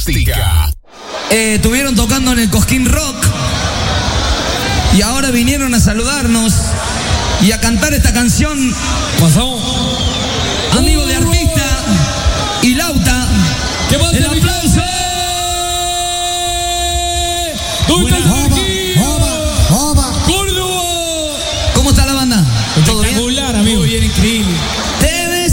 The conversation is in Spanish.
Acústica. Estuvieron tocando en el Cosquín Rock y ahora vinieron a saludarnos y a cantar esta canción. Pasó. Amigo de artista y Lauta. ¿Qué pasa, El aplauso.